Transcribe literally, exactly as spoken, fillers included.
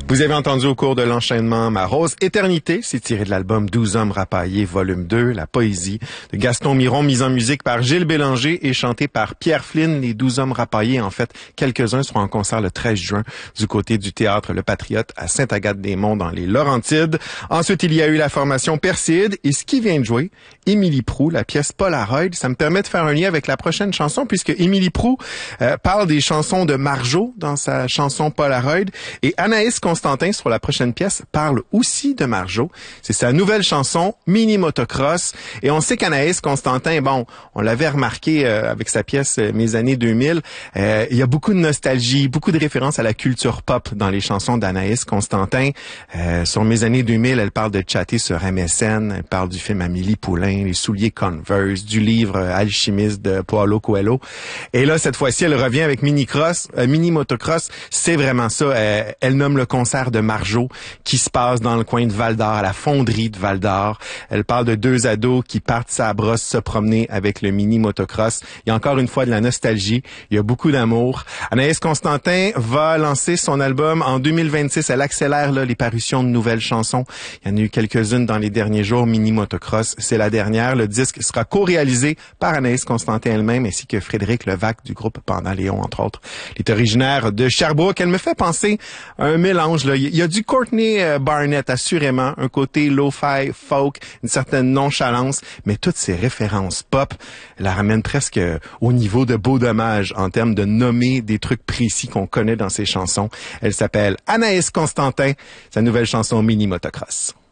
Vous avez entendu au cours de l'enchaînement Ma Rose Éternité, c'est tiré de l'album douze hommes rapaillés, volume deux, la poésie de Gaston Miron, mise en musique par Gilles Bélanger et chantée par Pierre Flynn. Les douze hommes rapaillés, en fait, quelques-uns seront en concert le treize juin du côté du théâtre Le Patriote à Sainte-Agathe-des-Monts dans les Laurentides. Ensuite, il y a eu la formation Perside et ce qui vient de jouer, Émilie Proulx, la pièce Polaroid. Ça me permet de faire un lien avec la prochaine chanson puisque Émilie Proulx euh, parle des chansons de Marjo dans sa chanson Polaroid et Anaïs Constantin, sur la prochaine pièce, parle aussi de Marjo. C'est sa nouvelle chanson, Mini Motocross. Et on sait qu'Anaïs Constantin, bon, on l'avait remarqué euh, avec sa pièce euh, Mes années deux mille, euh, il y a beaucoup de nostalgie, beaucoup de références à la culture pop dans les chansons d'Anaïs Constantin. Euh, sur Mes années deux mille, elle parle de chatter sur M S N, elle parle du film Amélie Poulain, les souliers Converse, du livre euh, Alchimiste de Paulo Coelho. Et là, cette fois-ci, elle revient avec Mini Cross, euh, Mini Motocross. C'est vraiment ça. Euh, elle nomme le concert de Marjo qui se passe dans le coin de Val-d'Or, à la fonderie de Val-d'Or. Elle parle de deux ados qui partent sa brosse se promener avec le mini motocross. Il y a encore une fois de la nostalgie. Il y a beaucoup d'amour. Anaïs Constantin va lancer son album en deux mille vingt-six. Elle accélère là, les parutions de nouvelles chansons. Il y en a eu quelques-unes dans les derniers jours. Mini Motocross, c'est la dernière. Le disque sera co-réalisé par Anaïs Constantin elle-même ainsi que Frédéric Levac du groupe Pendant Léon, entre autres. Elle est originaire de Sherbrooke. Elle me fait penser à un mélange. Là. Il y a du Courtney Barnett, assurément, un côté lo-fi, folk, une certaine nonchalance, mais toutes ces références pop la ramènent presque au niveau de Beau Dommage en termes de nommer des trucs précis qu'on connaît dans ses chansons. Elle s'appelle Anaïs Constantin, sa nouvelle chanson Mini Motocross.